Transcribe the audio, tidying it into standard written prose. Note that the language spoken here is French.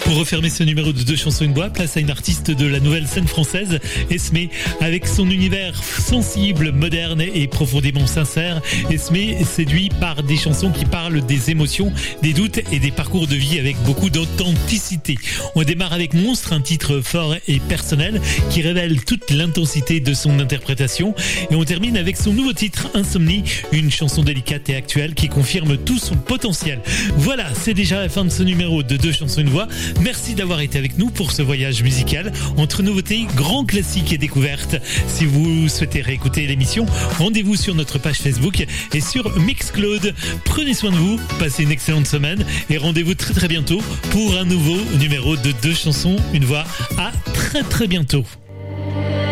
Pour refermer ce numéro de 2 chansons une voix, place à une artiste de la nouvelle scène française, Esmé. Avec son univers sensible, moderne et profondément sincère, Esmé séduit par des chansons qui parlent des émotions, des doutes et des parcours de vie avec beaucoup d'authenticité. On démarre avec Monstre, un titre fort et personnel qui révèle toute l'intensité de son interprétation. Et on termine avec son nouveau titre, Insomnie, une chanson délicate et actuelle qui confirme tout son potentiel. Voilà, c'est déjà la fin de ce numéro de 2 chansons une voix. Merci d'avoir été avec nous pour ce voyage musical entre nouveautés, grands classiques et découvertes. Si vous souhaitez réécouter l'émission, rendez-vous sur notre page Facebook et sur Mixcloud. Prenez soin de vous, passez une excellente semaine et rendez-vous très bientôt pour un nouveau numéro de 2 chansons une voix. À très bientôt.